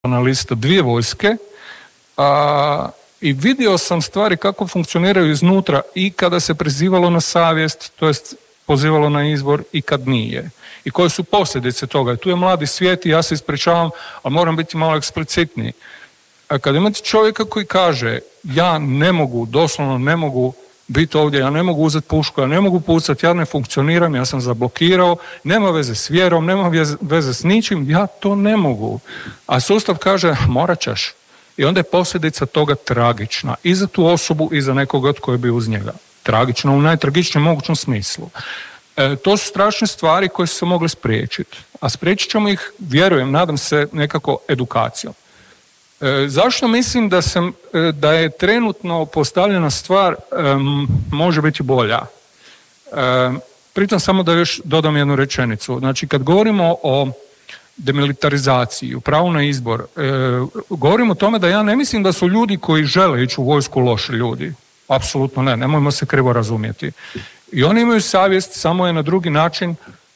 nacionalista, 2 vojske, i vidio sam stvari kako funkcioniraju iznutra i kada se prizivalo na savjest, to jest pozivalo na izbor, i kad nije. I koje su posljedice toga. I tu je mladi svijet i ja se ispričavam, ali moram biti malo eksplicitniji. Kad imate čovjeka koji kaže ja ne mogu, doslovno ne mogu biti ovdje, ja ne mogu uzeti pušku, ja ne mogu pucati, ja ne funkcioniram, ja sam zablokirao, nema veze s vjerom, nema veze s ničim, ja to ne mogu. A sustav kaže morat ćeš. I onda je posljedica toga tragična. I za tu osobu i za nekoga tko je bio uz njega. Tragična u najtragičnijem mogućem smislu. To su strašne stvari koje su se mogle spriječiti. A spriječit ćemo ih, vjerujem, nadam se, nekako edukacijom. Zašto mislim da je trenutno postavljena stvar može biti bolja? Pritom samo da još dodam jednu rečenicu. Znači, kad govorimo o demilitarizaciji, o pravu na izbor, govorim o tome da ja ne mislim da su ljudi koji žele ići u vojsku loši ljudi. Apsolutno ne, nemojmo se krivo razumjeti. I oni imaju savjest, samo je na drugi način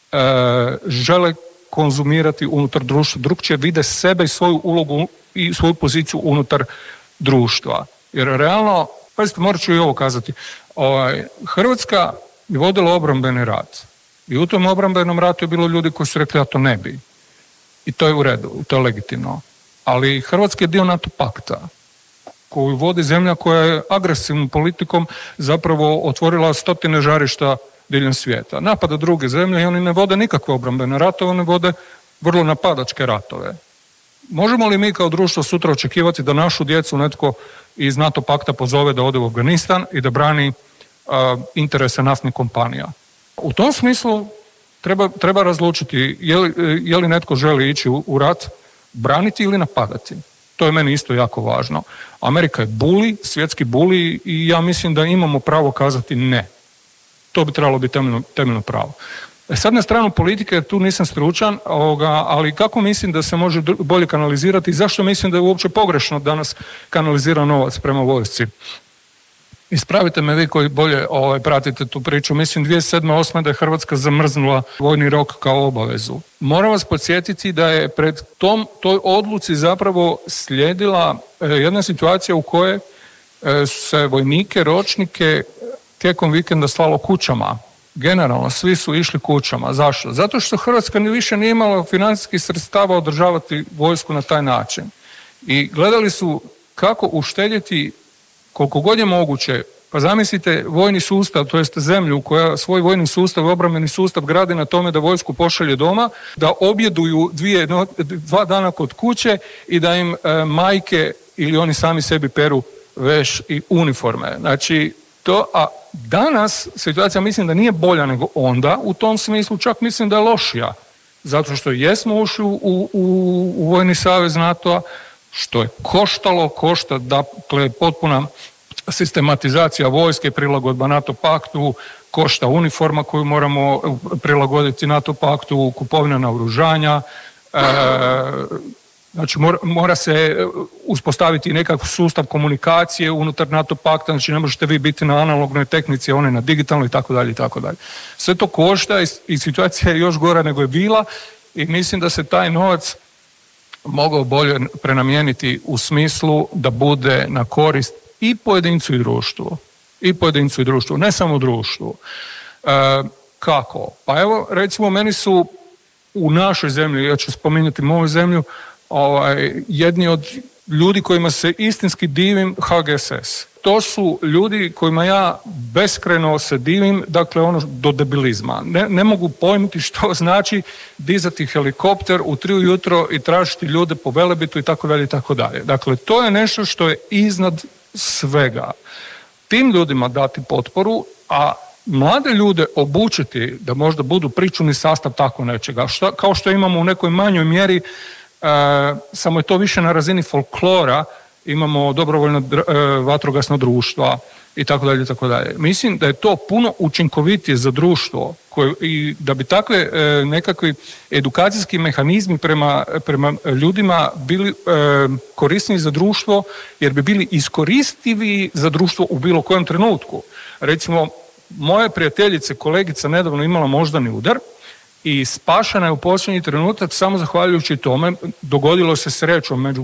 žele konzumirati unutar društva. Drugčije vide sebe i svoju ulogu i svoju poziciju unutar društva. Jer realno, pazite, morat ću i ovo kazati, Hrvatska je vodila obrambeni rat. I u tom obrambenom ratu je bilo ljudi koji su rekli ja to ne bi. I to je u redu, to je legitimno. Ali Hrvatska je dio NATO pakta, koju vodi zemlja koja je agresivnom politikom zapravo otvorila 100 žarišta diljem svijeta. Napada druge zemlje i oni ne vode nikakve obrambene ratove, oni vode vrlo napadačke ratove. Možemo li mi kao društvo sutra očekivati da našu djecu netko iz NATO pakta pozove da ode u Afganistan i da brani interese naftnih kompanija? U tom smislu treba razlučiti je li netko želi ići u rat, braniti ili napadati. To je meni isto jako važno. Amerika je buli, svjetski buli, i ja mislim da imamo pravo kazati ne. To bi trebalo biti temeljno pravo. Sad na stranu politike, tu nisam stručan, ali kako mislim da se može bolje kanalizirati i zašto mislim da je uopće pogrešno danas kanalizira novac prema vojsci? Ispravite me vi koji bolje pratite tu priču. Mislim 2007-2008 da je Hrvatska zamrznula vojni rok kao obavezu. Moram vas podsjetiti da je pred toj odluci zapravo slijedila jedna situacija u kojoj se vojnike, ročnike tijekom vikenda slalo kućama. Generalno, svi su išli kućama. Zašto? Zato što Hrvatska više nije imala financijskih sredstava održavati vojsku na taj način. I gledali su kako uštedjeti koliko god je moguće. Pa zamislite vojni sustav, to jest zemlju koja svoj vojni sustav, obrambeni sustav gradi na tome da vojsku pošalje doma, da objeduju 2 dana kod kuće i da im majke ili oni sami sebi peru veš i uniforme. Znači, a danas situacija mislim da nije bolja nego onda, u tom smislu čak mislim da je lošija. Zato što jesmo ušli u vojni savez NATO-a, što je košta, dakle potpuna sistematizacija vojske, prilagodba NATO paktu, košta uniforma koju moramo prilagoditi NATO paktu, kupovina naoružanja, znači mora se uspostaviti nekakav sustav komunikacije unutar NATO pakta, znači ne možete vi biti na analognoj tehnici, a one na digitalnoj itd. itd. Sve to košta i situacija je još gora nego je bila i mislim da se taj novac mogao bolje prenamijeniti u smislu da bude na korist i pojedincu i društvu. I pojedincu i društvu, ne samo društvu. Kako? Pa evo, recimo, meni su u našoj zemlji, ja ću spominjati moju zemlju, jedni od ljudi kojima se istinski divim HGSS. To su ljudi kojima ja beskrajno se divim, dakle do debilizma. Ne mogu pojmiti što znači dizati helikopter u 3 ujutro i tražiti ljude po Velebitu i tako dalje i tako dalje. Dakle, to je nešto što je iznad svega. Tim ljudima dati potporu, a mlade ljude obučiti da možda budu pričuvni sastav tako nečega. Kao što imamo u nekoj manjoj mjeri, samo je to više na razini folklora, imamo dobrovoljno vatrogasno društva i tako dalje i tako dalje. Mislim da je to puno učinkovitije za društvo i da bi takve nekakvi edukacijski mehanizmi prema ljudima bili korisniji za društvo, jer bi bili iskoristivi za društvo u bilo kojem trenutku. Recimo, moje prijateljice, kolegica nedavno imala moždani udar i spašena je u posljednji trenutak samo zahvaljujući tome. Dogodilo se srećom među